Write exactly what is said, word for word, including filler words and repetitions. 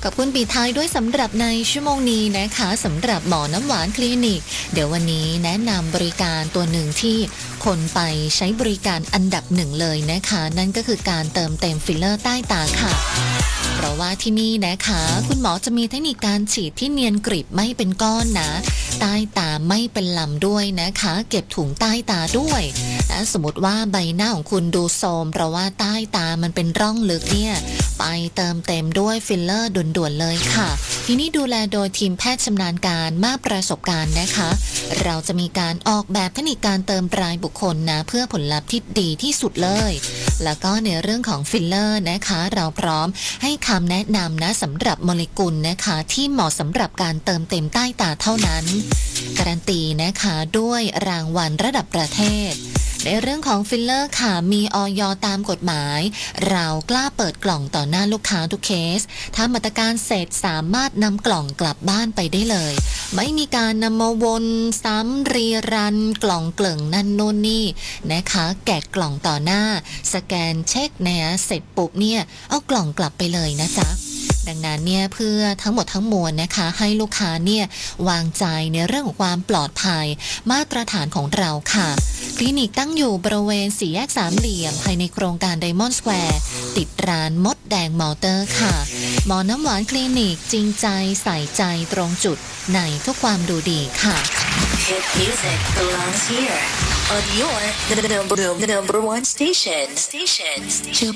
อบคุณปีท้ายด้วยสำหรับในชั่วโมงนี้นะคะสำหรับหมอน้ำหวานคลินิกเดี๋ยววันนี้แนะนำบริการตัวหนึ่งที่คนไปใช้บริการอันดับหนึ่งเลยนะคะนั่นก็คือการเติมเต็มฟิลเลอร์ใต้ตาค่ะเพราะว่าที่นี่นะคะคุณหมอจะมีเทคนิคการฉีดที่เนียนกริบไม่เป็นก้อนนะใต้ตาไม่เป็นลำด้วยนะคะเก็บถุงใต้ตาด้วยและสมมติว่าใบหน้าของคุณดูโทรมเพราะว่าใต้ตามันเป็นร่องลึกเนี่ยไปเติมเต็มด้วยฟิลเลอร์ด่วนๆเลยค่ะที่นี่ดูแลโดยทีมแพทย์ชำนาญการมากประสบการณ์นะคะเราจะมีการออกแบบเทคนิคการเติมรายบุคคลนะเพื่อผลลัพธ์ที่ดีที่สุดเลยแล้วก็ในเรื่องของฟิลเลอร์นะคะเราพร้อมให้คำแนะนำนะสำหรับโมเลกุลนะคะที่เหมาะสำหรับการเติมเต็มใต้ตาเท่านั้นการันตีนะคะด้วยรางวัลระดับประเทศในเรื่องของฟิลเลอร์ค่ะมีอย.ตามกฎหมายเรากล้าเปิดกล่องต่อหน้าลูกค้าทุกเคสถ้ามาตรการเสร็จสามารถนำกล่องกลับบ้านไปได้เลยไม่มีการนำมาวนซ้ำรีรันกล่องเกลื่งนั่นโน่นนี่นะคะแกะกล่องต่อหน้าสแกนเช็คเนี่ยเสร็จปุ๊บเนี่ยเอากล่องกลับไปเลยนะจ๊ะดังนั้นเนี่ยเพื่อทั้งหมดทั้งมวลนะคะให้ลูกค้าเนี่ยวางใจในเรื่องของความปลอดภัยมาตรฐานของเราค่ะคลินิกตั้งอยู่บริเวณสี่แยกสามเหลี่ยมภายในโครงการไดมอนด์สแควร์ติดร้านมดแดงมอเตอร์ค่ะหมอน้ำหวานคลินิกจริงใจใส่ใจตรงจุดในทุกความดูดีค่ะ Hit music belongs here on your the number the number one station station เชื่อ